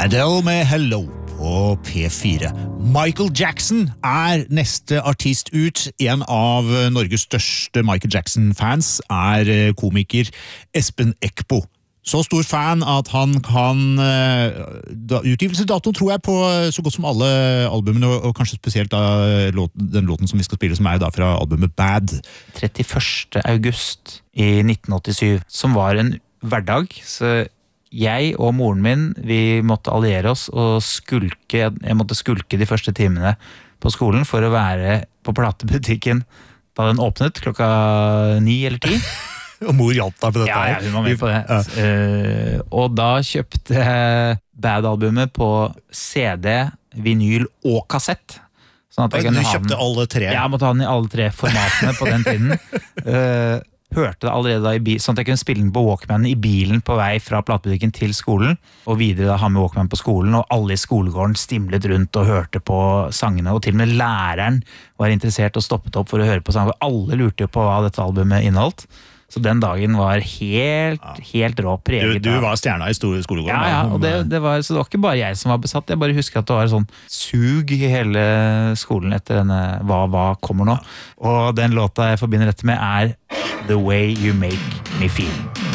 Adele med Hello på P4. Michael Jackson neste artist ut. En av Norges største Michael Jackson-fans komiker Espen Eckbo. Så stor fan at han kan utgivelsesdatoen tror jeg på så godt som alle albumene, og kanskje spesielt da, den låten som vi skal spille, som da fra albumet Bad. 31. august i 1987, som var en hverdag, så jeg og moren min, vi måtte alliere oss og jeg måtte skulke de første timene på skolen for å være på platebutikken da den åpnet klokka 9 eller 10. Og mor hjalp deg på dette her. Ja, hun var med på det. Ja. Og da kjøpte jeg Bad-albumet på CD, vinyl og kassett. Sånn at jeg du kjøpte alle tre? Ja, jeg måtte ha den i alle tre formatene på den tiden. Hørte det allerede da i bilen, sånn at jeg kunne spille den på Walkman i bilen på vei fra platebutikken til skolen, og videre da ha med Walkman på skolen, og alle i skolegården stimlet rundt og hørte på sangene, og til og med læreren var interessert og stoppet opp for å høre på sangene, for alle lurte jo på hva dette albumet inneholdt. Så den dagen var helt rå, preget. Du var stjerna i skolegården. Ja, og det var, så det var ikke bare jeg som var besatt. Jeg bare husker at det var sånn sug i hele skolen etter denne Hva kommer nå. Og den låta jeg forbinder dette med The Way You Make Me Feel.